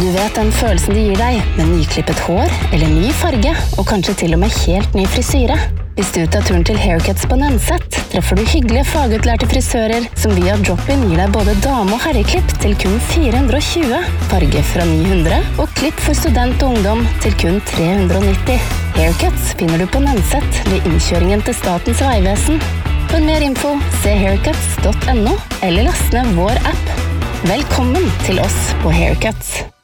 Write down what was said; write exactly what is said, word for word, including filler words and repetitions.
Du vet den følelsen det gir deg med nyklippet hår eller ny farge, og kanskje til og med helt ny frisyre. Hvis du tar turen til Haircuts på Nenset, treffer du hyggelige fagutlærte frisører som via drop-in gir deg både dame- og herreklipp til kun fire hundre og tjue, farge fra ni hundre og klipp for student og ungdom til kun tre hundre og nitti. Haircuts finner du på Nenset ved innkjøringen til Statens Vegvesen. For mer info, se haircuts punktum no eller last ned vår app. Velkommen til oss på Haircuts.